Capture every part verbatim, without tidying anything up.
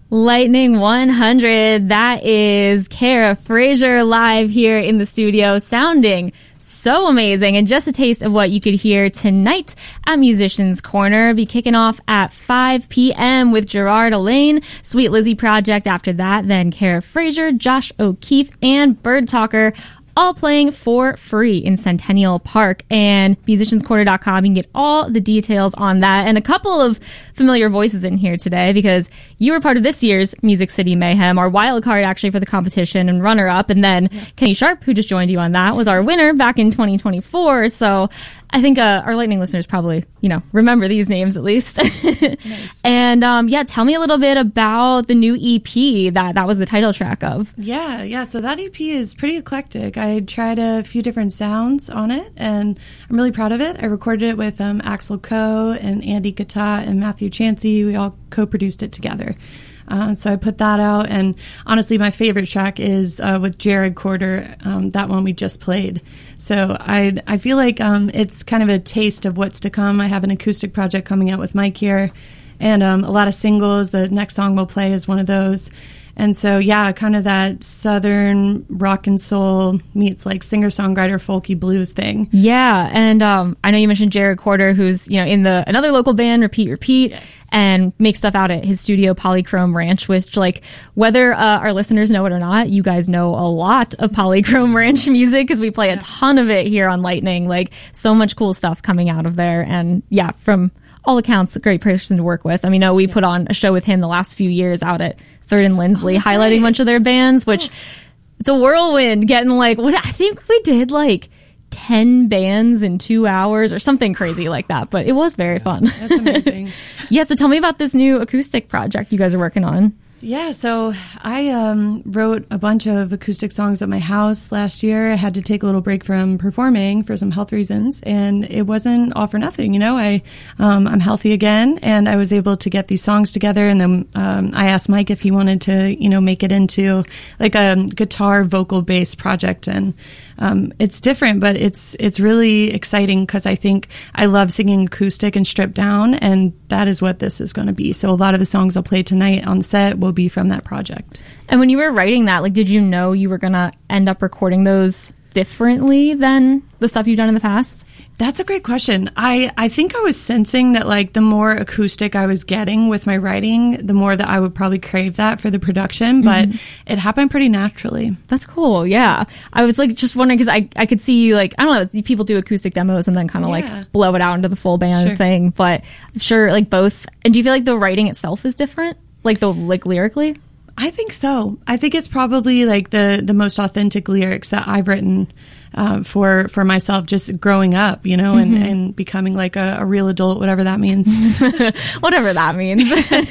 Lightning one hundred, that is Kara Frazier live here in the studio, sounding so amazing. And just a taste of what you could hear tonight at Musicians Corner. Be kicking off at five p.m. with Gerard Elaine, Sweet Lizzie Project after that, then Kara Frazier, Josh O'Keefe, and Bird Talker, all playing for free in Centennial Park. And musicians corner dot com, you can get all the details on that. And a couple of familiar voices in here today because you were part of this year's Music City Mayhem, our wild card actually for the competition and runner-up. And then yeah. Kenny Sharp, who just joined you on that, was our winner back in twenty twenty-four. So I think uh, our Lightning listeners probably, you know, remember these names at least. Nice. And um, yeah, tell me a little bit about the new E P that that was the title track of. Yeah, yeah. So that E P is pretty eclectic. I tried a few different sounds on it, and I'm really proud of it. I recorded it with um, Axel Coe and Andy Gata and Matthew Chansey. We all co-produced it together. Uh, so I put that out, and honestly, my favorite track is uh, with Jared Corder, um, that one we just played. So I I feel like um, it's kind of a taste of what's to come. I have an acoustic project coming out with Mike here, and um, a lot of singles. The next song we'll play is one of those. And so, yeah, kind of that southern rock and soul meets like singer-songwriter folky blues thing. Yeah, and um, I know you mentioned Jared Corder, who's, you know, in the another local band, Repeat Repeat, yes. and makes stuff out at his studio, Polychrome Ranch, which, like, whether uh, our listeners know it or not, you guys know a lot of Polychrome Ranch music because we play a ton of it here on Lightning. Like, so much cool stuff coming out of there. And, yeah, from all accounts, a great person to work with. I mean, know we yeah. put on a show with him the last few years out at Third and Lindsley, oh, highlighting right. a bunch of their bands, which oh. it's a whirlwind getting like, what I think we did like ten bands in two hours or something crazy like that, but it was very yeah, fun. That's amazing. Yeah, so tell me about this new acoustic project you guys are working on. Yeah, so I um, wrote a bunch of acoustic songs at my house last year. I had to take a little break from performing for some health reasons, and it wasn't all for nothing. You know, I um, I'm healthy again, and I was able to get these songs together. And then um, I asked Mike if he wanted to, you know, make it into like a guitar vocal based project, and um, it's different, but it's it's really exciting because I think I love singing acoustic and stripped down, and that is what this is going to be. So a lot of the songs I'll play tonight on the set will be from that project. And when you were writing that, like, did you know you were going to end up recording those differently than the stuff you've done in the past? That's a great question. I, I think I was sensing that, like, the more acoustic I was getting with my writing, the more that I would probably crave that for the production, but mm-hmm. it happened pretty naturally. That's cool, yeah. I was, like, just wondering, because I, I could see you, like, I don't know, people do acoustic demos and then kind of, yeah. like, blow it out into the full band sure. thing, but I'm sure, like, both. And do you feel like the writing itself is different? Like, the, like, lyrically? I think so. I think it's probably, like, the, the most authentic lyrics that I've written Uh, for for myself, just growing up, you know, and, mm-hmm. and becoming like a, a real adult, whatever that means. Whatever that means.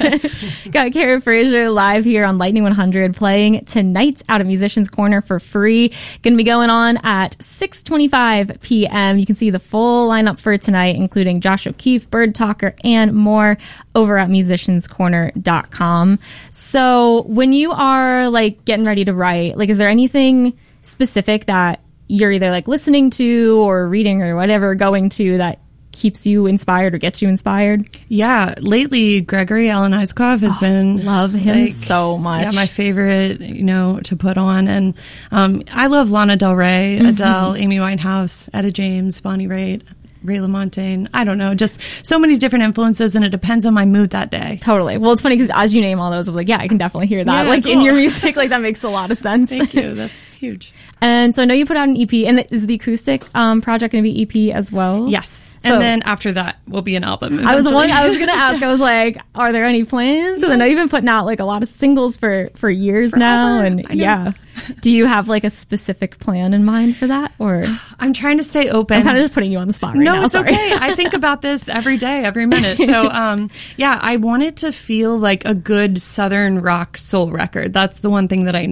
Got Kara Frazier live here on Lightning one hundred playing tonight out of Musicians Corner for free. Going to be going on at six twenty-five p.m. You can see the full lineup for tonight, including Josh O'Keefe, Bird Talker, and more over at musicians corner dot com. So when you are like getting ready to write, like, is there anything specific that you're either like listening to or reading or whatever going to that keeps you inspired or gets you inspired? Yeah, lately Gregory Alan Isakov has oh, been love him like, so much. Yeah, my favorite, you know, to put on. And um, I love Lana Del Rey, mm-hmm. Adele, Amy Winehouse, Etta James, Bonnie Raitt, Ray LaMontagne. I don't know, just so many different influences, and it depends on my mood that day. Totally. Well, it's funny because as you name all those, I'm like, yeah, I can definitely hear that. Yeah, like cool. in your music, like that makes a lot of sense. Thank you. That's huge. And so I know you put out an E P, and is the acoustic um, project going to be E P as well? Yes. So, and then after that will be an album eventually. I was one. I was going to ask. I was like, are there any plans? Because I know you've been putting out like a lot of singles for for years Forever. now, and yeah. Do you have like a specific plan in mind for that, or? I'm trying to stay open. I'm kind of just putting you on the spot right no, now. No, it's Sorry. okay. I think about this every day, every minute. So, um, yeah, I want it to feel like a good Southern rock soul record. That's the one thing that I know.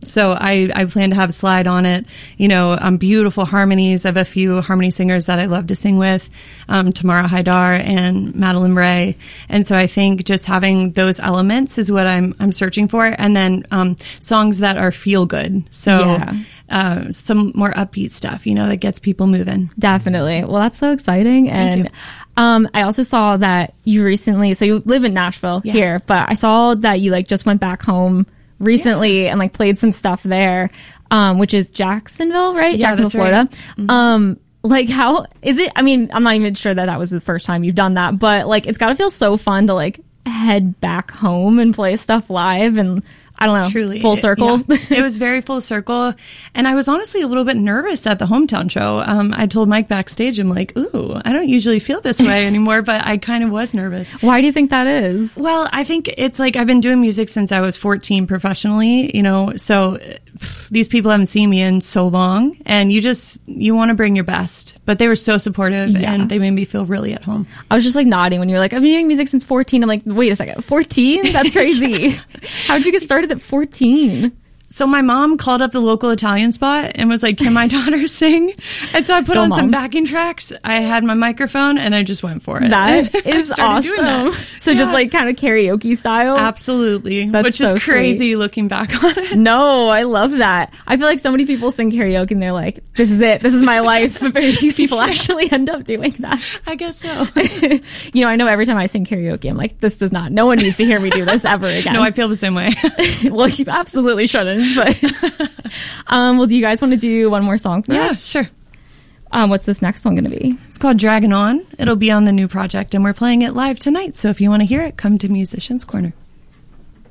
So I, I plan to have slide on it, you know, um, beautiful harmonies. I have a few harmony singers that I love to sing with, um, Tamara Haidar and Madeline Ray. And so I think just having those elements is what I'm I'm searching for. And then um, songs that are feel good. So Yeah. uh, some more upbeat stuff, you know, that gets people moving. Definitely. Well, that's so exciting. And you. um, I also saw that you recently, so you live in Nashville Yeah. here, but I saw that you like just went back home recently and like played some stuff there, um, which is Jacksonville, right? Yeah, Jacksonville, that's Florida. right. Mm-hmm. Um, like how is it? I mean, I'm not even sure that that was the first time you've done that, but like it's got to feel so fun to like head back home and play stuff live and I don't know, Truly. full circle. Yeah. It was very full circle. And I was honestly a little bit nervous at the hometown show. Um, I told Mike backstage, I'm like, ooh, I don't usually feel this way anymore, but I kind of was nervous. Why do you think that is? Well, I think it's like I've been doing music since I was fourteen professionally, you know, so pff, these people haven't seen me in so long and you just, you want to bring your best. But they were so supportive Yeah. and they made me feel really at home. I was just like nodding when you were like, I've been doing music since fourteen. I'm like, wait a second, fourteen? That's crazy. How'd you get started at fourteen? So my mom called up the local Italian spot and was like, can my daughter sing? And so I put Go on some moms. backing tracks. I had my microphone and I just went for it. That I is started doing awesome. that. So Yeah. just like kind of karaoke style. Absolutely. That's Which so is crazy looking back on it. No, I love that. I feel like so many people sing karaoke and they're like, this is it. This is my life. But very few people actually end up doing that. I guess so. You know, I know every time I sing karaoke, I'm like, this does not, no one needs to hear me do this ever again. No, I feel the same way. Well, you absolutely shouldn't. But, um, well, do you guys want to do one more song for Yeah, us? sure. Um, what's this next one going to be? It's called Dragging On. It'll be on the new project and we're playing it live tonight. So if you want to hear it, come to Musicians Corner.